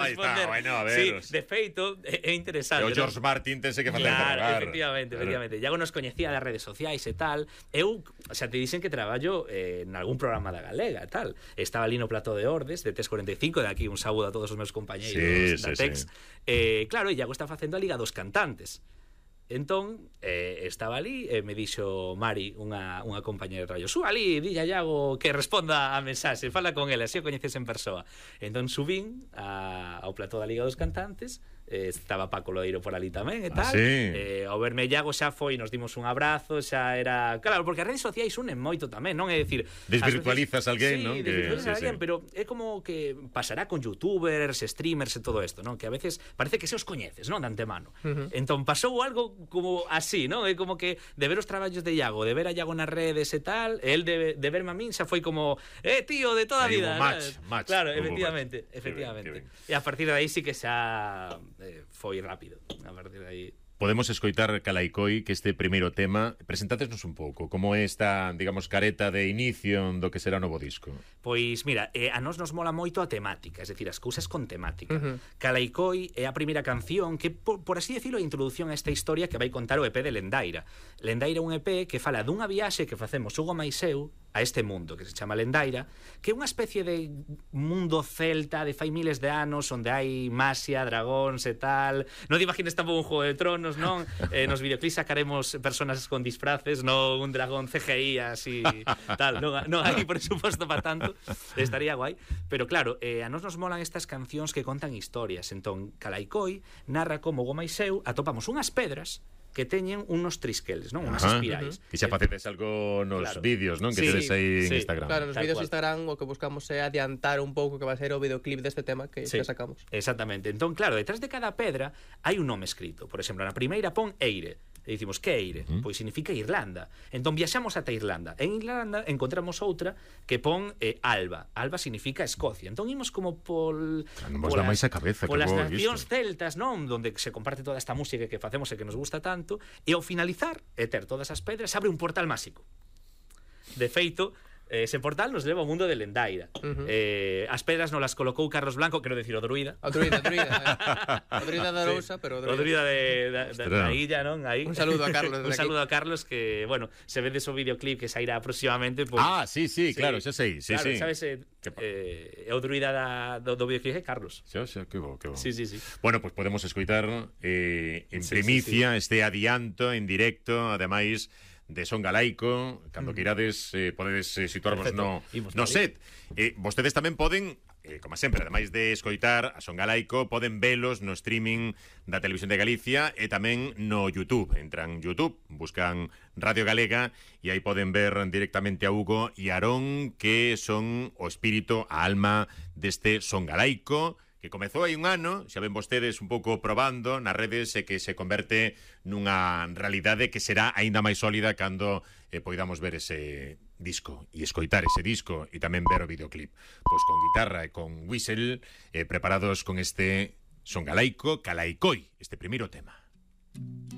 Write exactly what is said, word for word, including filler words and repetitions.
responder. Está, bueno, a ver. Sí, de feito, é interesante. E o George ¿no? Martin tense que facer claro, interrogar. efectivamente, efectivamente. Iago nos coñecía das redes sociais e tal. Eu, o sea, te dicen que traballo eh, en algún programa da Galega e tal. Estaba ali no plató de Ordes, de T E S cuarenta e cinco, de aquí un saúdo a todos os meus compañeiros sí, da sí, T E X. Sí. Eh, claro, Iago está facendo a Liga dos Cantantes. Entón, eh, estaba ali e me dixo Mari, unha, unha compañera de traballo, suba ali, dille a Iago que responda a mensaxe, fala con ela, así o coñeces en persoa. Entón subín a, ao plató da Liga dos Cantantes, eh, estaba Paco Lodeiro por ali tamén e tal. Ah, sí. eh, ao verme Iago xa foi, nos dimos un abrazo, xa era... Claro, porque as redes sociais unen moito tamén, non é dicir... Desvirtualizas a alguén, sí, non? desvirtualizas Que, a alguén, sí, sí. pero é como que pasará con youtubers, streamers e todo isto, non? Que a veces parece que se os coñeces, non? De antemano. Uh -huh. Entón pasou algo como así, non? É como que de ver os traballos de Iago, de ver a Iago nas redes e tal, el de, de verme a min xa foi como, eh, tío, de toda a vida. Match, match, claro, efectivamente, match. efectivamente. Qué ben, qué ben. E a partir de aí sí que xa eh, foi rápido. A partir de aí podemos escoitar Calaicoi, que este primeiro tema, presentádesnos un pouco, como é esta, digamos, careta de inicio do que será o novo disco? Pois, mira, eh, a nós nos mola moito a temática, es decir, as cousas con temática. Uh -huh. Calaicoi é a primeira canción que, por, por así decirlo, a introducción a esta historia que vai contar o E P de Lendaira. Lendaira é un E P que fala dunha viaxe que facemos Hugo mais eu a este mundo, que se chama Lendaira, que é unha especie de mundo celta de fai miles de anos, onde hai masia, dragóns e tal. Non te imagines tampouco un Juego de Tronos, non? Eh, nos videoclips sacaremos personas con disfraces, non un dragón C G I así tal, non, non hai por suposto para tanto, estaría guai, pero claro, eh, a nos nos molan estas cancións que contan historias. Entón, Calaicoi narra como Hugo mais eu atopamos unhas pedras que teñen unos trisqueles, non? Unas espirais. Que xa facedes algo nos claro. vídeos, non? Que sí, tedes aí sí. en Instagram. Claro, nos Tal vídeos cual. de Instagram o que buscamos é adiantar un pouco que vai ser o videoclip deste tema que, sí. que sacamos. Exactamente. Entón, claro, detrás de cada pedra hai un nome escrito. Por exemplo, na primeira pon Eire. E dicimos, que Eire? Uh -huh. Pois significa Irlanda. Entón viaxamos ata Irlanda. En Irlanda encontramos outra que pon eh, Alba. Alba significa Escocia. Entón imos como pol... Non vos dá máis a cabeza. Polas nacións celtas, non? Donde se comparte toda esta música que facemos e que nos gusta tanto. E ao finalizar e ter todas as pedras, abre un portal máxico. De feito, ese portal nos leva ao mundo de Lendaira. Uh -huh. eh, as pedras nos las colocou Carlos Blanco, quero decir, o druida. O druida, druida. Eh. O druida da Rousa, sí. pero o druida. O druida de, da, da, da illa, non? Aí. Un saludo a Carlos. Un saludo a Carlos que, bueno, se vedes o videoclip que sairá próximamente. Pues, ah, sí, sí, sí, claro, xa sei. Sí, claro, sí. sabes, eh, eh, o druida da, do, do videoclip é Carlos. Xa, xa, que bo, que bo. Sí, sí, sí. Bueno, pues podemos escoitar eh, en sí, primicia sí, sí. este adianto en directo, ademais de son galaico, cando que irades eh, podedes eh, situarvos no, no set. Eh, vostedes tamén poden, eh, como sempre, ademais de escoitar a son galaico, poden velos no streaming da Televisión de Galicia e tamén no YouTube. Entran YouTube, buscan Radio Galega e aí poden ver directamente a Hugo e Aarón, que son o espírito, a alma deste son galaico, que comezou hai un ano, xa ven vostedes un pouco probando nas redes e que se converte nunha realidade que será aínda máis sólida cando eh, poidamos ver ese disco e escoitar ese disco e tamén ver o videoclip. Pois con guitarra e con whistle eh, preparados con este son galaico, Calaicoi, este primeiro tema.